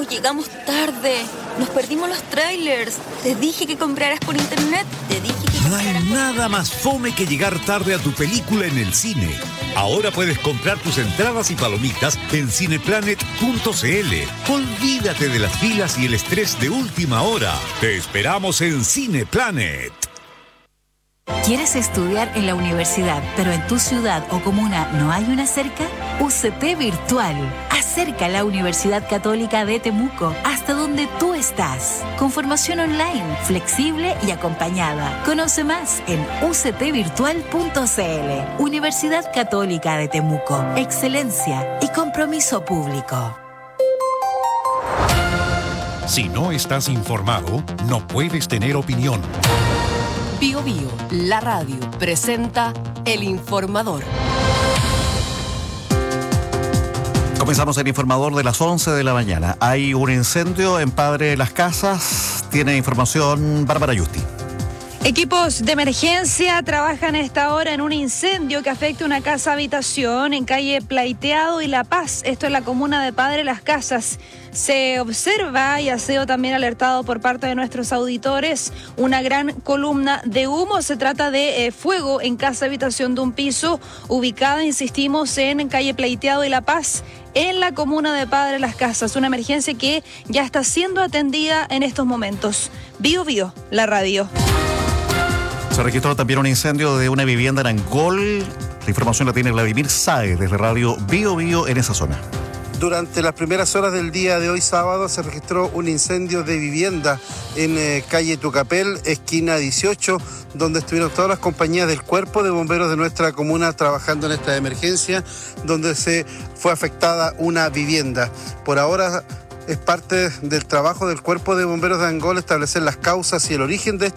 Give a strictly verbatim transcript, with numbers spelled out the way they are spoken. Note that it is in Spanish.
llegamos tarde. Nos perdimos los trailers. Te dije que compraras por internet. Te dije que No hay compraras por... nada más fome que llegar tarde a tu película en el cine. Ahora puedes comprar tus entradas y palomitas en cineplanet punto c l. Olvídate de las filas y el estrés de última hora. Te esperamos en Cineplanet. ¿Quieres estudiar en la universidad, pero en tu ciudad o comuna no hay una cerca? U C T Virtual. Acerca a la Universidad Católica de Temuco hasta donde tú estás. Con formación online, flexible y acompañada. Conoce más en u c t virtual punto c l. Universidad Católica de Temuco. Excelencia y compromiso público. Si no estás informado, no puedes tener opinión. Bio Bio, la radio, presenta El Informador. Comenzamos el informador de las once de la mañana. Hay un incendio en Padre Las Casas. Tiene información Bárbara Yusti. Equipos de emergencia trabajan a esta hora en un incendio que afecta una casa habitación en calle Plaiteado y La Paz. Esto es la comuna de Padre Las Casas. Se observa, y ha sido también alertado por parte de nuestros auditores, una gran columna de humo. Se trata de eh, fuego en casa habitación de un piso ubicada, insistimos, en calle Plaiteado y La Paz, en la comuna de Padre Las Casas. Una emergencia que ya está siendo atendida en estos momentos. Bio Bio, la radio. Se registró también un incendio de una vivienda en Angol. La información la tiene Vladimir Sáez desde Radio Bio Bio en esa zona. Durante las primeras horas del día de hoy sábado se registró un incendio de vivienda en eh, calle Tucapel, esquina dieciocho, donde estuvieron todas las compañías del Cuerpo de Bomberos de nuestra comuna trabajando en esta emergencia, donde se fue afectada una vivienda. Por ahora es parte del trabajo del Cuerpo de Bomberos de Angol establecer las causas y el origen de